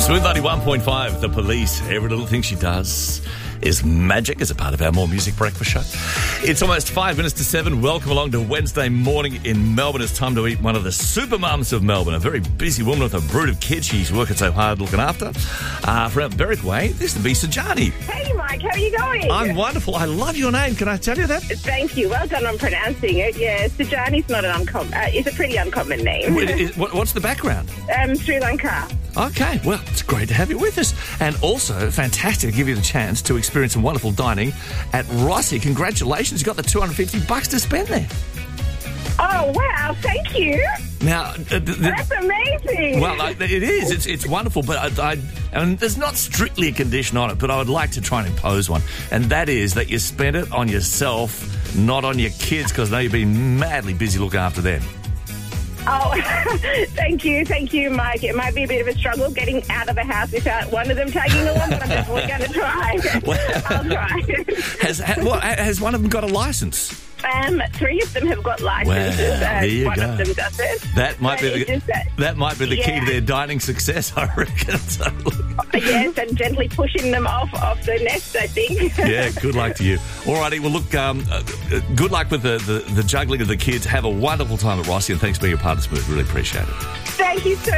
Smooth 91.5, The Police. Every little thing she does is magic as a part of our More Music Breakfast show. It's almost 5 minutes to 7. Welcome along to Wednesday morning in Melbourne. It's time to eat one of the super mums of Melbourne, a very busy woman with a brood of kids she's working so hard looking after. From out Berwick Way, this is Sajani. Hey, Mike, how are you going? I'm wonderful. I love your name. Can I tell you that? Thank you. Well done on pronouncing it. Yeah, Sajani's not an uncommon. It's a pretty uncommon name. What's the background? Sri Lanka. Okay, well, it's great to have you with us. And also, fantastic to give you the chance to experience some wonderful dining at Rossi. Congratulations, you got the $250 to spend there. Oh, wow, thank you. Now, that's amazing. Well, it is. It's wonderful, but and there's not strictly a condition on it, but I would like to try and impose one, and that is that you spend it on yourself, not on your kids, because I know you've been madly busy looking after them. Oh, thank you, Mike. It might be a bit of a struggle getting out of the house without one of them tagging along, but I'm definitely going to try. Well, I'll try. Has one of them got a licence? 3 of them have got licenses. Well, there you one go. of them doesn't. That might be the key to their dining success, I reckon. Yes, and gently pushing them off the nest, I think. Yeah, good luck to you. All righty, well, look, good luck with the juggling of the kids. Have a wonderful time at Rossi, and thanks for being a part of Smooth. Really appreciate it. Thank you so